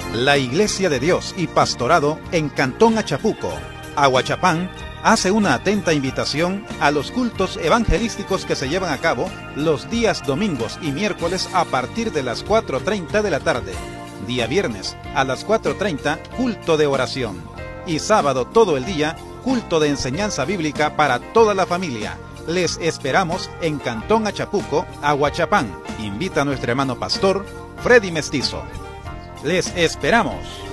La Iglesia de Dios y Pastorado en Cantón Achapuco, Ahuachapán, hace una atenta invitación a los cultos evangelísticos que se llevan a cabo los días domingos y miércoles a partir de las 4:30 de la tarde. Día viernes a las 4:30, culto de oración. Y sábado todo el día, culto de enseñanza bíblica para toda la familia. Les esperamos en Cantón Achapuco, Ahuachapán. Invita a nuestro hermano pastor, Freddy Mestizo. Les esperamos.